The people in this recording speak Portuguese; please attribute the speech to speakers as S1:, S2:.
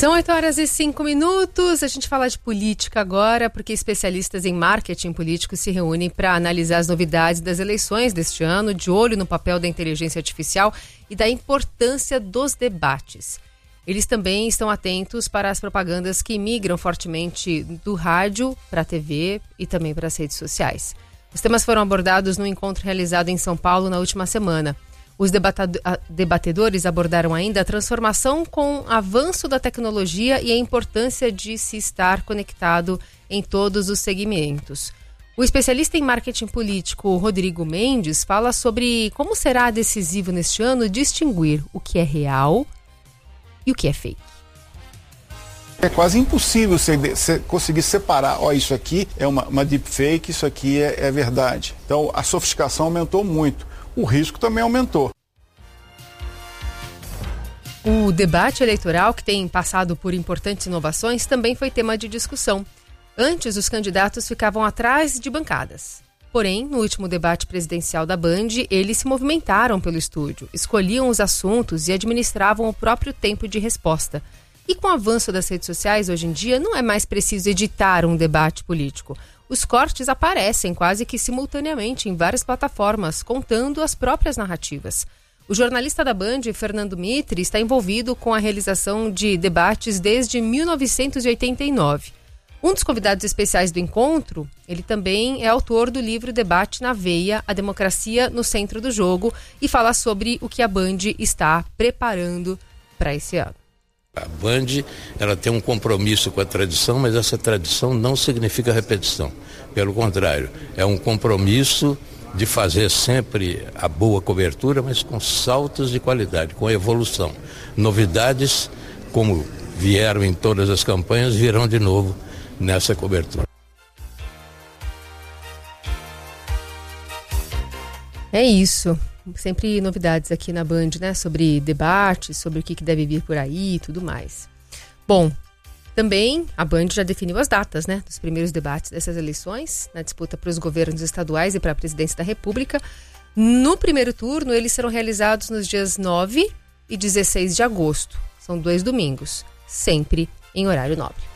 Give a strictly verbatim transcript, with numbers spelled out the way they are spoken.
S1: São oito horas e cinco minutos, a gente fala de política agora, porque especialistas em marketing político se reúnem para analisar as novidades das eleições deste ano, de olho no papel da inteligência artificial e da importância dos debates. Eles também estão atentos para as propagandas que migram fortemente do rádio para a T V e também para as redes sociais. Os temas foram abordados no encontro realizado em São Paulo na última semana. Os debatedores abordaram ainda a transformação com o avanço da tecnologia e a importância de se estar conectado em todos os segmentos. O especialista em marketing político Rodrigo Mendes fala sobre como será decisivo neste ano distinguir o que é real e o que é fake.
S2: É quase impossível você, você conseguir separar, ó, isso aqui é uma, uma deepfake, isso aqui é, é verdade. Então a sofisticação aumentou muito. O risco também aumentou.
S1: O debate eleitoral, que tem passado por importantes inovações, também foi tema de discussão. Antes, os candidatos ficavam atrás de bancadas. Porém, no último debate presidencial da Band, eles se movimentaram pelo estúdio, escolhiam os assuntos e administravam o próprio tempo de resposta. E com o avanço das redes sociais, hoje em dia, não é mais preciso editar um debate político. Os cortes aparecem quase que simultaneamente em várias plataformas, contando as próprias narrativas. O jornalista da Band, Fernando Mitre, está envolvido com a realização de debates desde mil novecentos e oitenta e nove. Um dos convidados especiais do encontro, ele também é autor do livro Debate na Veia, a democracia no centro do jogo, e fala sobre o que a Band está preparando para esse ano.
S3: A Band, ela tem um compromisso com a tradição, mas essa tradição não significa repetição. Pelo contrário, é um compromisso de fazer sempre a boa cobertura, mas com saltos de qualidade, com evolução. Novidades, como vieram em todas as campanhas, virão de novo nessa cobertura.
S1: É isso. Sempre novidades aqui na Band, né? Sobre debates, sobre o que deve vir por aí e tudo mais. Bom, também a Band já definiu as datas, né? Dos primeiros debates dessas eleições, na disputa para os governos estaduais e para a presidência da República. No primeiro turno, eles serão realizados nos dias nove e dezesseis de agosto. São dois domingos, sempre em horário nobre.